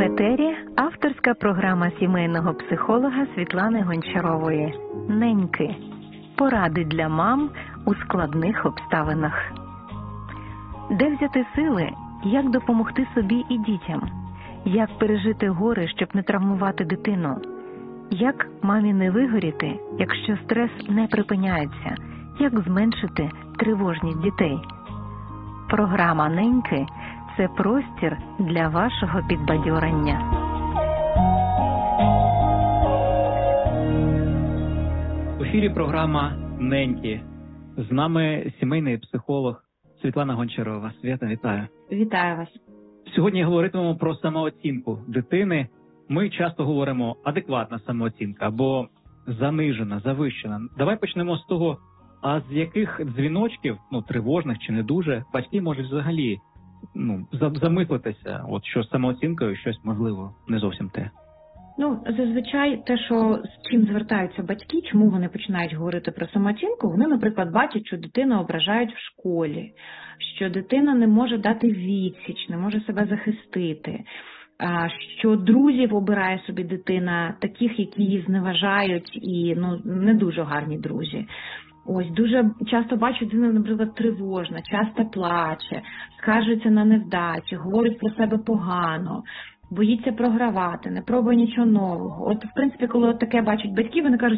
етері авторська програма сімейного психолога Світлани Гончарової «Неньки. Поради для мам у складних обставинах». Де взяти сили, як допомогти собі і дітям? Як пережити горе, щоб не травмувати дитину? Як мамі не вигоріти, якщо стрес не припиняється? Як зменшити тривожність дітей? Програма «Неньки» – це простір для вашого підбадьорення. В ефірі програма «Неньки». З нами сімейний психолог Світлана Гончарова. Свята, вітаю. Вітаю вас. Сьогодні говоритимемо про самооцінку дитини. Ми часто говоримо адекватна самооцінка або занижена, завищена. Давай почнемо з того, а з яких дзвіночків, тривожних чи не дуже, батьки можуть взагалі замислитися, що з самооцінкою щось, можливо, не зовсім те. Зазвичай те, що з чим звертаються батьки, чому вони починають говорити про самооцінку, вони, наприклад, бачать, що дитину ображають в школі, що дитина не може дати відсіч, не може себе захистити, що друзів обирає собі дитина, таких, які її зневажають і не дуже гарні друзі. Дуже часто бачу, дитина, наприклад, тривожна, часто плаче, скаржиться на невдачі, говорить про себе погано, боїться програвати, не пробує нічого нового. В принципі, коли таке бачать батьки, вони кажуть,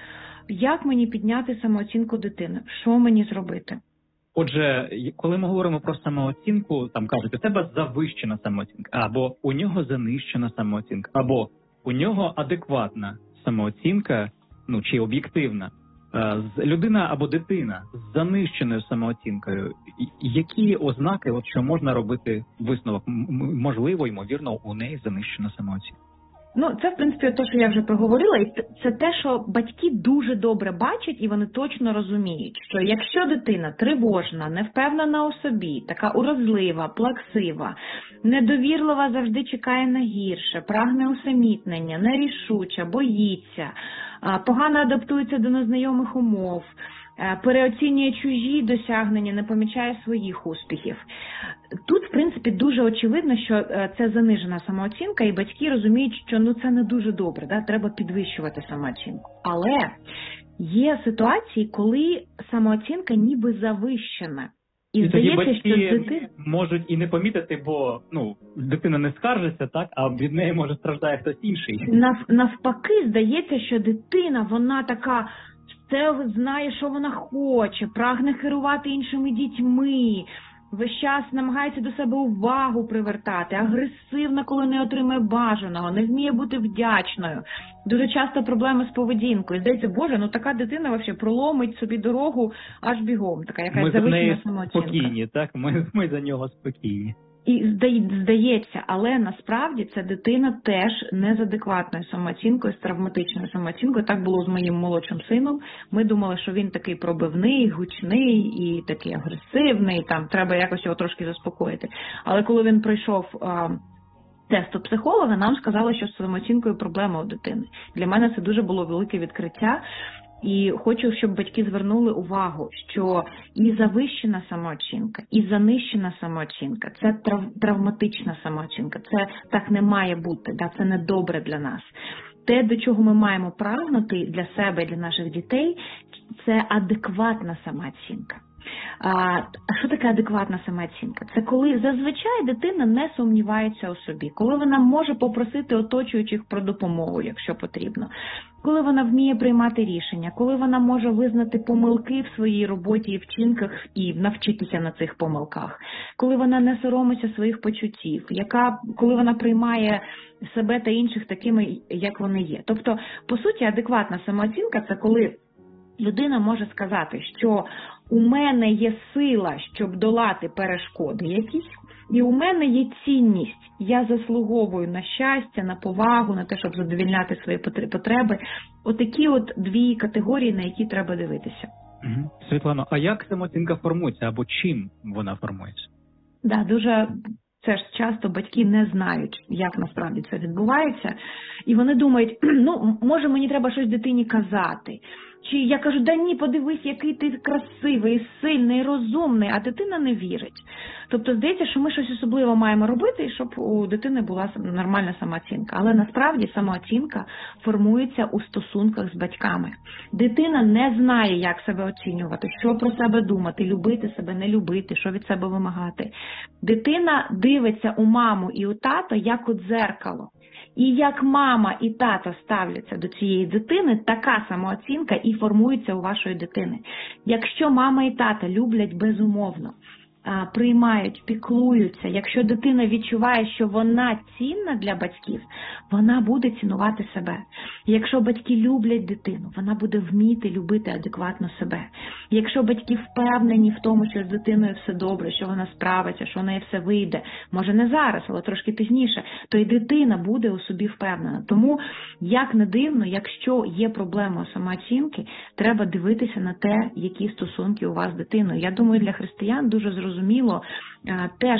як мені підняти самооцінку дитини? Що мені зробити? Отже, коли ми говоримо про самооцінку, там кажуть, у тебе завищена самооцінка, або у нього занищена самооцінка, або у нього адекватна самооцінка, чи об'єктивна. Людина або дитина з занищеною самооцінкою, які ознаки, що можна робити висновок? Можливо, ймовірно, у неї занищена самооцінка. Це, в принципі, те, що я вже проговорила, і це те, що батьки дуже добре бачать, і вони точно розуміють, що якщо дитина тривожна, невпевнена у собі, така уразлива, плаксива, недовірлива, завжди чекає на гірше, прагне усамітнення, нерішуча, боїться, погано адаптується до незнайомих умов, переоцінює чужі досягнення, не помічає своїх успіхів. Тут, в принципі, дуже очевидно, що це занижена самооцінка, і батьки розуміють, що це не дуже добре, треба підвищувати самооцінку. Але є ситуації, коли самооцінка ніби завищена. І здається, що дитина можуть і не помітити, бо дитина не скаржиться, а від неї може страждає хтось інший. Навпаки, здається, що дитина, вона така, все знає, що вона хоче, прагне керувати іншими дітьми, весь час намагається до себе увагу привертати, агресивна, коли не отримує бажаного, не вміє бути вдячною. Дуже часто проблеми з поведінкою. Здається, Боже, така дитина взагалі проломить собі дорогу аж бігом. Така якась завищена самооцінка. Ми за неї спокійні, ми за нього спокійні. І здається, але насправді ця дитина теж не з адекватною самооцінкою, з травматичною самооцінкою. Так було з моїм молодшим сином. Ми думали, що він такий пробивний, гучний і такий агресивний, треба якось його трошки заспокоїти. Але коли він пройшов тест у психолога, нам сказали, що з самооцінкою проблема у дитини. Для мене це дуже було велике відкриття. І хочу, щоб батьки звернули увагу, що і завищена самооцінка, і занищена самооцінка – це травматична самооцінка, це так не має бути, це не добре для нас. Те, до чого ми маємо прагнути для себе і для наших дітей – це адекватна самооцінка. А що таке адекватна самооцінка? Це коли зазвичай дитина не сумнівається у собі, коли вона може попросити оточуючих про допомогу, якщо потрібно, коли вона вміє приймати рішення, коли вона може визнати помилки в своїй роботі і вчинках і навчитися на цих помилках, коли вона не соромиться своїх почуттів, коли вона приймає себе та інших такими, як вони є. Тобто, по суті, адекватна самооцінка – це коли людина може сказати, що у мене є сила, щоб долати перешкоди якісь, і у мене є цінність. Я заслуговую на щастя, на повагу, на те, щоб задовольняти свої потреби. Отакі дві категорії, на які треба дивитися. Світлано, а як самооцінка формується або чим вона формується? Дуже це ж часто батьки не знають, як насправді це відбувається. І вони думають, може мені треба щось дитині казати, Чи я кажу, да ні, подивись, який ти красивий, сильний, розумний, а дитина не вірить. Тобто здається, що ми щось особливо маємо робити, щоб у дитини була нормальна самооцінка. Але насправді самооцінка формується у стосунках з батьками. Дитина не знає, як себе оцінювати, що про себе думати, любити себе, не любити, що від себе вимагати. Дитина дивиться у маму і у тата як у дзеркало. І як мама і тато ставляться до цієї дитини, така самооцінка і формується у вашої дитини. Якщо мама і тато люблять безумовно, приймають, піклуються, якщо дитина відчуває, що вона цінна для батьків, вона буде цінувати себе. Якщо батьки люблять дитину, вона буде вміти любити адекватно себе. Якщо батьки впевнені в тому, що з дитиною все добре, що вона справиться, що в неї все вийде, може не зараз, але трошки пізніше, то і дитина буде у собі впевнена. Тому, як не дивно, якщо є проблема самооцінки, треба дивитися на те, які стосунки у вас з дитиною. Я думаю, для християн дуже зрозуміло теж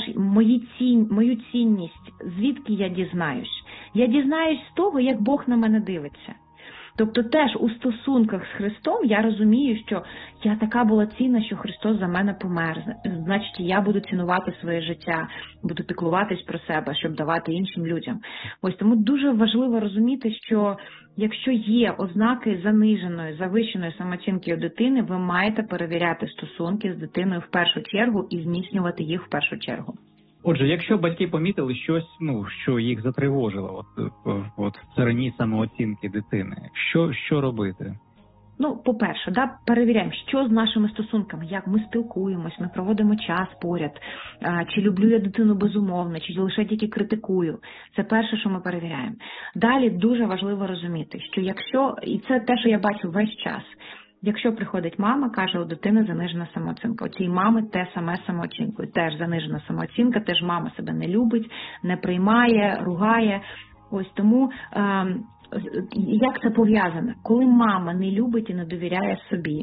мою цінність, звідки я дізнаюсь. Я дізнаюсь з того, як Бог на мене дивиться. Тобто теж у стосунках з Христом я розумію, що я така була цінна, що Христос за мене помер. Значить, я буду цінувати своє життя, буду піклуватись про себе, щоб давати іншим людям. Ось тому дуже важливо розуміти, що якщо є ознаки заниженої, завищеної самооцінки у дитини, ви маєте перевіряти стосунки з дитиною в першу чергу і зміцнювати їх в першу чергу. Отже, якщо батьки помітили щось, що їх затривожило в царині самооцінки дитини, що робити? По-перше, перевіряємо, що з нашими стосунками, як ми спілкуємось, ми проводимо час поряд, чи люблю я дитину безумовно, чи лише тільки критикую. Це перше, що ми перевіряємо. Далі дуже важливо розуміти, що якщо, і це те, що я бачу весь час, якщо приходить мама, каже, у дитини занижена самооцінка. У цій мами те саме з самооцінкою. Теж занижена самооцінка, теж мама себе не любить, не приймає, ругає. Ось тому, як це пов'язано? Коли мама не любить і не довіряє собі,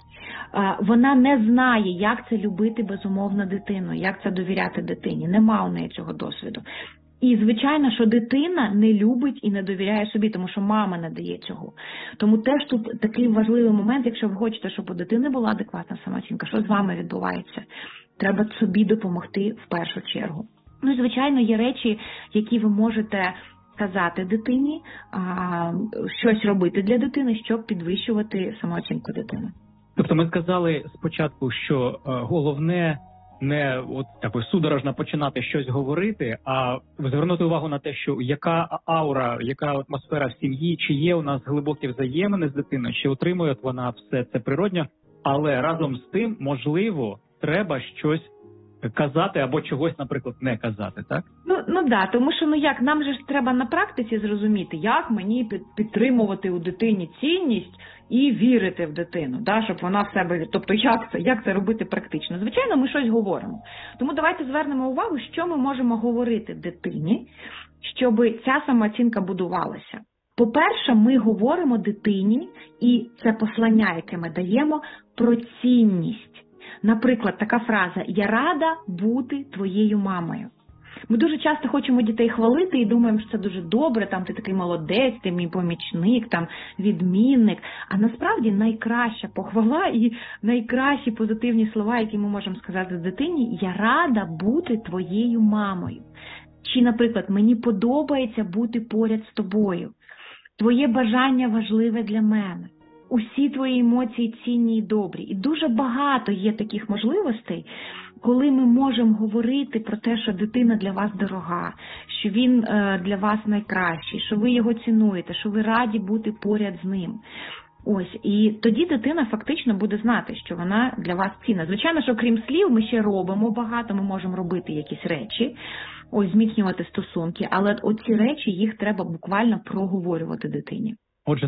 вона не знає, як це любити безумовно дитину, як це довіряти дитині. Нема у неї цього досвіду. І, звичайно, що дитина не любить і не довіряє собі, тому що мама не дає цього. Тому теж тут такий важливий момент, якщо ви хочете, щоб у дитини була адекватна самооцінка, що з вами відбувається? Треба собі допомогти в першу чергу. І, звичайно, є речі, які ви можете казати дитині, щось робити для дитини, щоб підвищувати самооцінку дитини. Тобто ми сказали спочатку, що головне не судорожно починати щось говорити, а звернути увагу на те, що яка аура, яка атмосфера в сім'ї, чи є у нас глибокі взаємини з дитиною, чи отримує вона все це природньо, але разом з тим, можливо, треба щось казати або чогось, наприклад, не казати, так? Тому що, нам же ж треба на практиці зрозуміти, як мені підтримувати у дитині цінність і вірити в дитину, щоб вона в себе, тобто як це робити практично. Звичайно, ми щось говоримо. Тому давайте звернемо увагу, що ми можемо говорити дитині, щоб ця самооцінка будувалася. По-перше, ми говоримо дитині, і це послання, яке ми даємо, про цінність. Наприклад, така фраза «Я рада бути твоєю мамою». Ми дуже часто хочемо дітей хвалити і думаємо, що це дуже добре, ти такий молодець, ти мій помічник, відмінник. А насправді найкраща похвала і найкращі позитивні слова, які ми можемо сказати дитині «Я рада бути твоєю мамою». Чи, наприклад, «Мені подобається бути поряд з тобою». «Твоє бажання важливе для мене». Усі твої емоції цінні і добрі. І дуже багато є таких можливостей, коли ми можемо говорити про те, що дитина для вас дорога, що він для вас найкращий, що ви його цінуєте, що ви раді бути поряд з ним. Ось, і тоді дитина фактично буде знати, що вона для вас цінна. Звичайно, що крім слів ми ще робимо багато, ми можемо робити якісь речі, зміцнювати стосунки, але оці речі, їх треба буквально проговорювати дитині. Отже,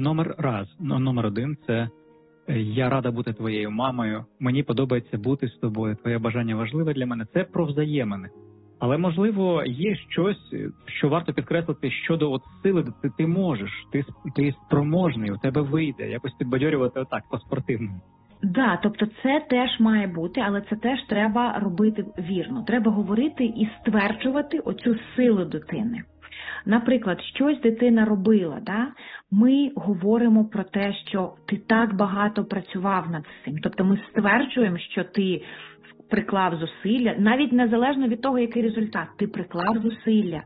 номер один – це «Я рада бути твоєю мамою», «Мені подобається бути з тобою», «Твоє бажання важливе для мене». Це про взаємини. Але, можливо, є щось, що варто підкреслити щодо сили, ти можеш, ти спроможний, у тебе вийде, якось підбадьорювати по-спортивному. Тобто це теж має бути, але це теж треба робити вірно. Треба говорити і стверджувати оцю силу дитини. наприклад, щось дитина робила, да? Ми говоримо про те, що ти так багато працював над цим. Тобто ми стверджуємо, що ти приклав зусилля, навіть незалежно від того, який результат, ти приклав зусилля,